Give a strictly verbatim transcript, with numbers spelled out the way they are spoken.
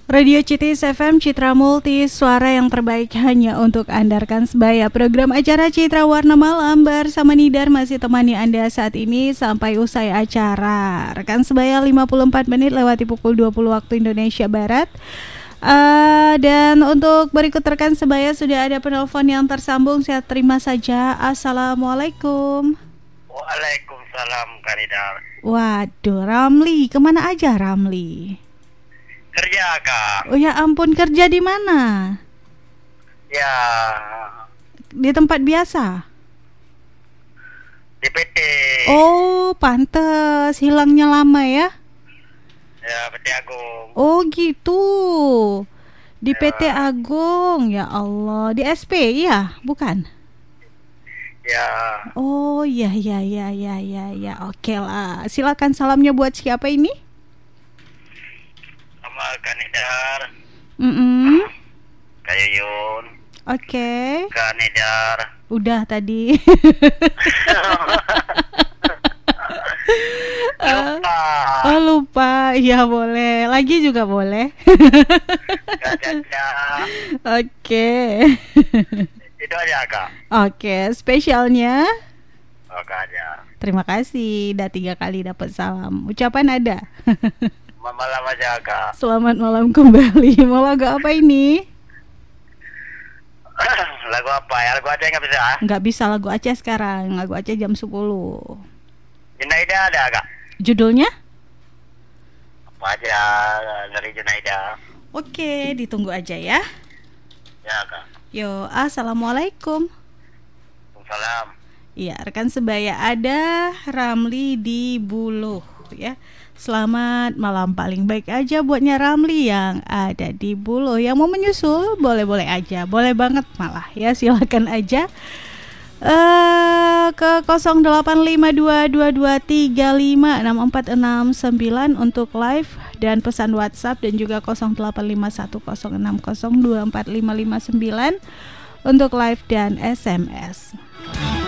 Radio Citis F M, Citra Multi, suara yang terbaik hanya untuk Anda rekan sebaya. Program acara Citra Warna Malam bersama Nidar masih temani Anda saat ini sampai usai acara. Rekan sebaya, lima puluh empat menit lewati pukul dua puluh waktu Indonesia Barat. Uh, dan untuk berikut rekan sebaya sudah ada penelpon yang tersambung. Saya terima saja. Assalamualaikum. Waalaikumsalam Kak Nidar. Waduh, Ramli, kemana aja Ramli? Kerja Kak. Oh ya ampun, kerja di mana? Ya, di tempat biasa? di P T. Oh, pantes hilangnya lama ya? Ya, P T Agung. Oh gitu. Di Ya. P T Agung, ya Allah. Di S P ya, bukan? Ya, Oh ya ya ya ya ya ya. Oke lah. Silakan salamnya buat siapa ini? sama Kak Nidar, Mm-mm. Kak Yuyun, Oke. Kak Nidar. Udah tadi. Lupa. Oh lupa. Ya boleh. Lagi juga boleh. Kak Caca. Oke. Itu aja Kak. Oke, spesialnya. Oh Kak aja. Terima kasih, udah tiga kali dapat salam. Ucapan ada. Malam aja Kak. Selamat malam kembali. Mau lagu apa ini? Lagu apa ya? Lagu Aceh nggak bisa? Nggak bisa lagu Aceh sekarang. Lagu Aceh jam sepuluh. Junaida ada Kak? Judulnya? Apa aja dari Junaida? Oke, ditunggu aja ya. Ya Kak. Yo, assalamualaikum. Salam. Iya, rekan sebaya, ada Ramli di Buluh ya. Selamat malam, paling baik aja buatnya Ramli yang ada di Buluh. Yang mau menyusul boleh-boleh aja, boleh banget malah ya, silakan aja. Uh, ke nol delapan lima dua dua dua tiga lima enam empat enam sembilan untuk live dan pesan WhatsApp, dan juga nol delapan lima satu nol enam nol dua empat lima lima sembilan untuk live dan S M S.